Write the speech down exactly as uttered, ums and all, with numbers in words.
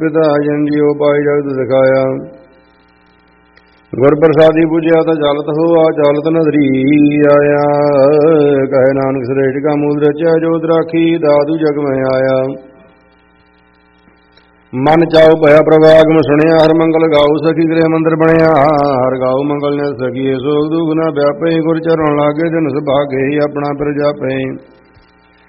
ਪਿਤਾ ਜਨ ਜੀਓ ਪਾਈ ਜਗਤ ਦਿਖਾਇਆ। ਗੁਰ ਪ੍ਰਸਾਦੀ ਪੂਜਿਆ ਤਾਂ ਚਲਤ ਹੋਆ ਚਲਤ ਨਦਰੀ ਆਇਆ। ਕਹੇ ਨਾਨਕ ਸ੍ਰੇਸ਼ਟ ਕਾ ਮੂਲ ਰਚਿਆ ਜੋਤ ਰਾਖੀ ਦਾਦੂ ਜਗ ਮੈਂ ਆਇਆ। ਮਨ ਚਾਉ ਭਇਆ ਪ੍ਰਵਾਗਮ ਸੁਣਿਆ ਹਰ ਮੰਗਲ ਗਾਉ ਸਖੀ ਗ੍ਰਹਿ ਮੰਦਰ ਬਣਿਆ। ਹਰ ਗਾਉ ਮੰਗਲ ਨੇ ਸਖੀਏ ਸੋਗ ਦੁਖ ਨਾ ਵਿਆਪੇ ਗੁਰ ਚਰਨ ਲਾਗੇ ਦਿਨ ਸੁਭਾਗੇ ਆਪਣਾ ਪਰ ਜਾਪੇ।